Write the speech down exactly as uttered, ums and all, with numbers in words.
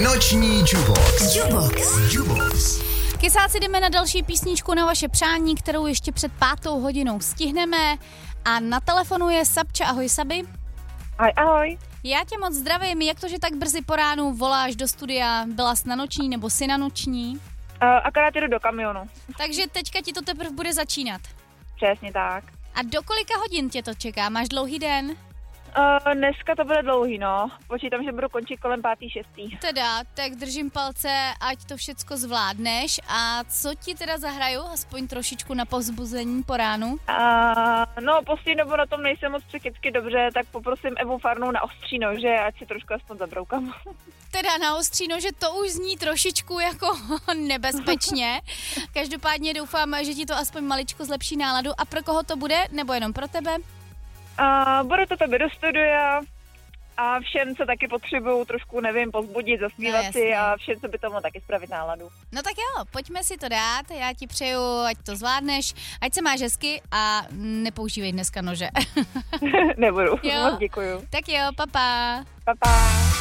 Noční Jubox. Jubox. Jubox. Kysáci, jdeme na další písničku na vaše přání, kterou ještě před pátou hodinou stihneme. A na telefonu je Sabča. Ahoj, Sabi. Ahoj, ahoj. Já tě moc zdravím. Jak to, že tak brzy po ránu voláš do studia? Byla jsi na noční nebo jsi na noční? Uh, akorát jdu do kamionu. Takže teďka ti to teprve bude začínat. Přesně tak. A do kolika hodin tě to čeká? Máš dlouhý den? Uh, dneska to bude dlouhý, no. Počítám, že budu končit kolem pátý, šestý. Teda, tak držím palce, ať to všecko zvládneš. A co ti teda zahraju? Aspoň trošičku na povzbuzení po ránu? Uh, no, poslední dobu na tom nejsem moc psychicky dobře, tak poprosím Evu Farnou na ostří nože, ať si trošku aspoň zabroukám. Teda na ostří nože, to už zní trošičku jako nebezpečně. Každopádně doufám, že ti to aspoň maličko zlepší náladu. A pro koho to bude? Nebo jenom pro tebe? Uh, budu to tebe do studia a všem, co taky potřebuju trošku, nevím, pozbudit, zaspívat no, si a všem, co by to mohlo taky spravit náladu. No tak jo, pojďme si to dát, já ti přeju, ať to zvládneš, ať se máš hezky a nepoužívej dneska nože. Nebudu, jo? moc děkuju. Tak jo, papa. Papa.